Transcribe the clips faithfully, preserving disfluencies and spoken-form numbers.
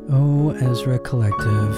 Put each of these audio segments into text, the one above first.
Oh, Ezra Collective.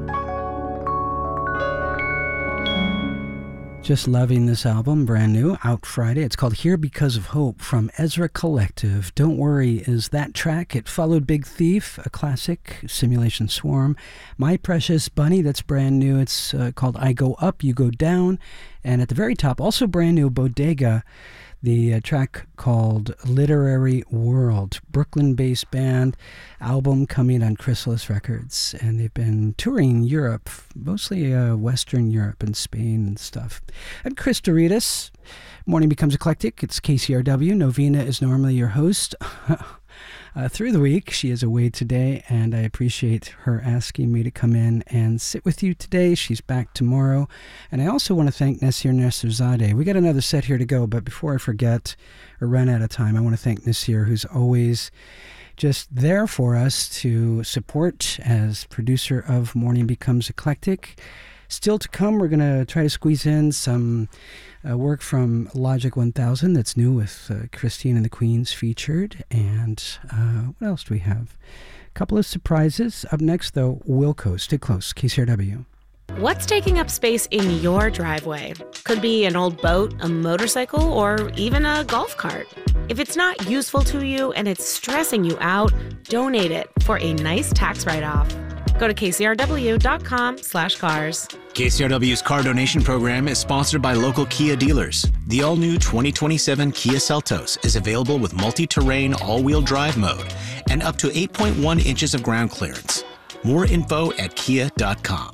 Just loving this album, brand new, out Friday. It's called Here Because of Hope from Ezra Collective. Don't Worry is that track. It followed Big Thief, a classic, Simulation Swarm. My Precious Bunny, that's brand new. It's uh, called I Go Up, You Go Down. And at the very top, also brand new, Bodega, the uh, track called Literary World, Brooklyn-based band, album coming on Chrysalis Records, and they've been touring Europe, mostly uh, Western Europe and Spain and stuff. I'm Chris Doritas. Morning Becomes Eclectic. It's K C R W. Novena is normally your host. Uh, through the week. She is away today, and I appreciate her asking me to come in and sit with you today. She's back tomorrow. And I also want to thank Nasir Nasserzadeh. We got another set here to go, but before I forget or run out of time, I want to thank Nasir, who's always just there for us to support as producer of Morning Becomes Eclectic. Still to come, we're going to try to squeeze in some uh, work from Logic one thousand that's new with uh, Christine and the Queens featured. And uh, what else do we have? A couple of surprises. Up next, though, Wilco. Stay close. K C R W. What's taking up space in your driveway? Could be an old boat, a motorcycle, or even a golf cart. If it's not useful to you and it's stressing you out, donate it for a nice tax write-off. Go to kcrw.com slash cars. K C R W's car donation program is sponsored by local Kia dealers. The all-new twenty twenty-seven Kia Seltos is available with multi-terrain all-wheel drive mode and up to eight point one inches of ground clearance. More info at kia dot com.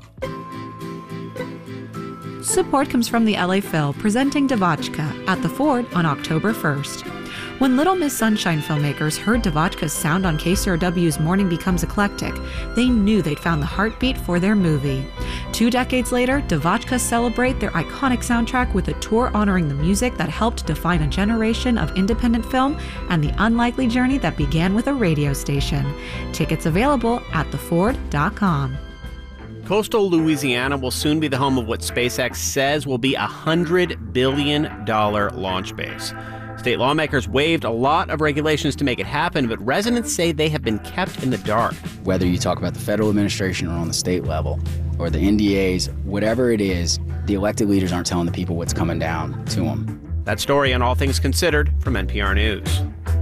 Support comes from the L A Phil presenting Devotchka at the Ford on October first. When Little Miss Sunshine filmmakers heard Devotchka's sound on K C R W's Morning Becomes Eclectic, they knew they'd found the heartbeat for their movie. Two decades later, Devotchka celebrate their iconic soundtrack with a tour honoring the music that helped define a generation of independent film and the unlikely journey that began with a radio station. Tickets available at the ford dot com. Coastal Louisiana will soon be the home of what SpaceX says will be a one hundred billion dollars launch base. State lawmakers waived a lot of regulations to make it happen, but residents say they have been kept in the dark. Whether you talk about the federal administration or on the state level, or the N D As, whatever it is, the elected leaders aren't telling the people what's coming down to them. That story on All Things Considered from N P R News.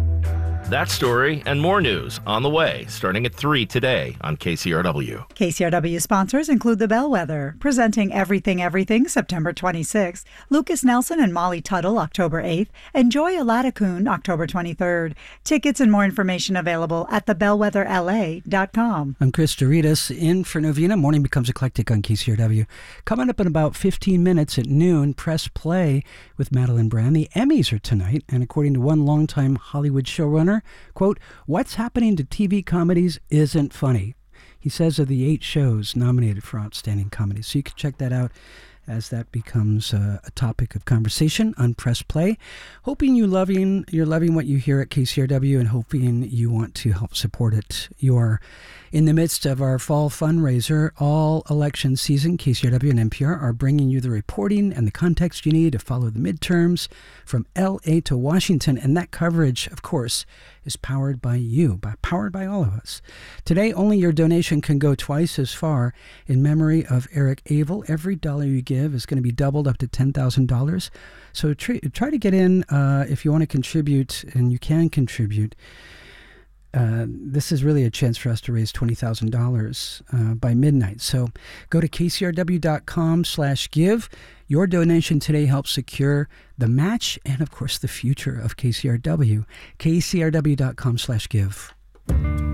That story and more news on the way, starting at three today on K C R W. K C R W sponsors include The Bellwether, presenting Everything Everything September twenty-sixth, Lucas Nelson and Molly Tuttle October eighth, and Joy Aladakun October twenty-third. Tickets and more information available at the bellwether l a dot com. I'm Chris Doritas, in for Novena. Morning Becomes Eclectic on K C R W. Coming up in about fifteen minutes at noon, Press Play with Madeline Brand. The Emmys are tonight, and according to one longtime Hollywood showrunner, quote, "What's happening to T V comedies isn't funny." He says of the eight shows nominated for Outstanding Comedy. So you can check that out as that becomes uh, a topic of conversation on Press Play. Hoping you loving, you're loving what you hear at K C R W and hoping you want to help support it. You're in the midst of our fall fundraiser, all election season. K C R W and N P R are bringing you the reporting and the context you need to follow the midterms from L A to Washington. And that coverage, of course, is powered by you, by, powered by all of us. Today, only your donation can go twice as far in memory of Eric Abel. Every dollar you give is going to be doubled up to ten thousand dollars. So try, try to get in uh, if you want to contribute, and you can contribute. Uh, this is really a chance for us to raise twenty thousand dollars uh, by midnight. So go to kcrw.com slash give. Your donation today helps secure the match and, of course, the future of K C R W. kcrw.com slash give.